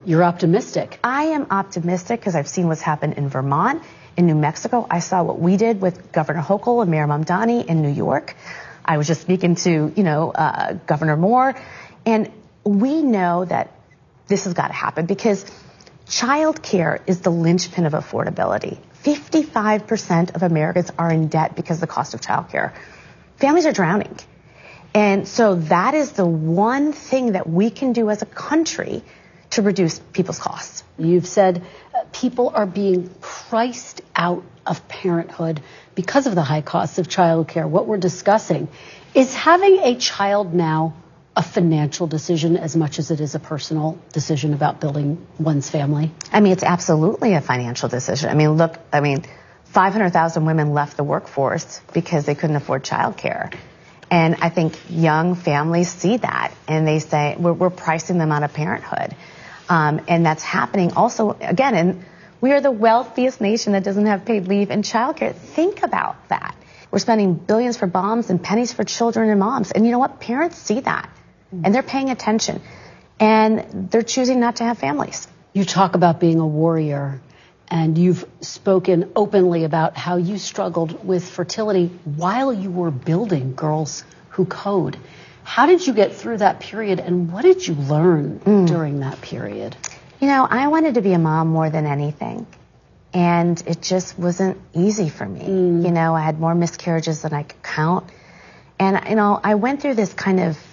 You're optimistic. I am optimistic because I've seen what's happened in Vermont, in New Mexico. I saw what we did with Governor Hochul and Mayor Mamdani in New York. I was just speaking to, Governor Moore. And we know that this has got to happen because child care is the linchpin of affordability. 55% of Americans are in debt because of the cost of child care. Families are drowning. And so that is the one thing that we can do as a country to reduce people's costs. You've said people are being priced out of parenthood because of the high costs of childcare. What we're discussing is having a child now a financial decision as much as it is a personal decision about building one's family? I mean, it's absolutely a financial decision. 500,000 women left the workforce because they couldn't afford childcare. And I think young families see that and they say, we're pricing them out of parenthood. And that's happening also, again, and we are the wealthiest nation that doesn't have paid leave in childcare. Think about that. We're spending billions for moms and pennies for children and moms. And you know what? Parents see that and they're paying attention and they're choosing not to have families. You talk about being a warrior and you've spoken openly about how you struggled with fertility while you were building Girls Who Code. How did you get through that period and what did you learn during that period? I wanted to be a mom more than anything. And it just wasn't easy for me. I had more miscarriages than I could count. And, I went through this kind of,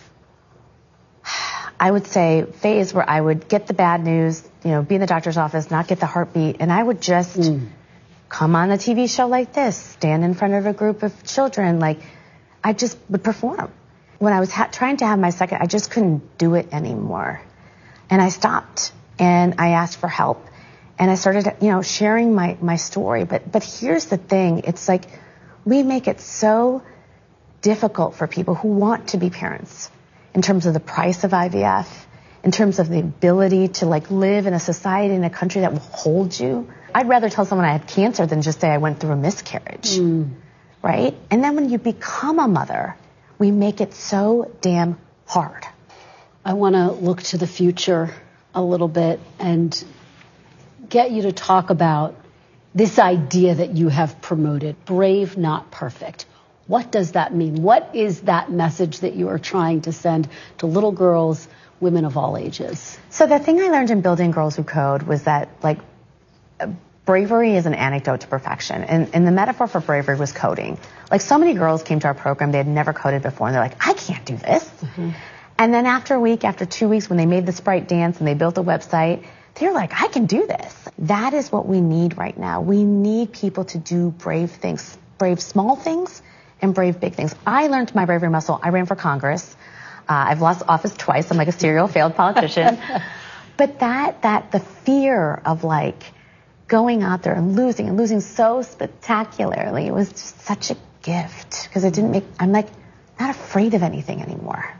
I would say, phase where I would get the bad news, be in the doctor's office, not get the heartbeat. And I would just come on a TV show like this, stand in front of a group of children. I just would perform. When I was trying to have my second, I just couldn't do it anymore. And I stopped and I asked for help. And I started, sharing my story. But here's the thing. It's like we make it so difficult for people who want to be parents in terms of the price of IVF, in terms of the ability to live in a society, in a country that will hold you. I'd rather tell someone I had cancer than just say I went through a miscarriage, right? And then when you become a mother, we make it so damn hard. I want to look to the future a little bit and get you to talk about this idea that you have promoted, brave, not perfect. What does that mean? What is that message that you are trying to send to little girls, women of all ages? So the thing I learned in building Girls Who Code was that, bravery is an antidote to perfection. And the metaphor for bravery was coding. So many girls came to our program, they had never coded before, and they're like, I can't do this. And then after a week, after 2 weeks, when they made the Sprite dance and they built a website, they're like, I can do this. That is what we need right now. We need people to do brave things, brave small things and brave big things. I learned my bravery muscle. I ran for Congress. I've lost office twice. I'm like a serial failed politician. But the fear of going out there and losing so spectacularly, it was just such a gift because I'm not afraid of anything anymore.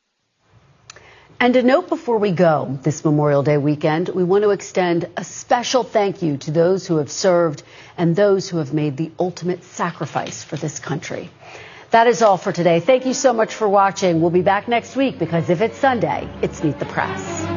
And a note before we go this Memorial Day weekend, we want to extend a special thank you to those who have served and those who have made the ultimate sacrifice for this country. That is all for today. Thank you so much for watching. We'll be back next week because if it's Sunday, it's Meet the Press.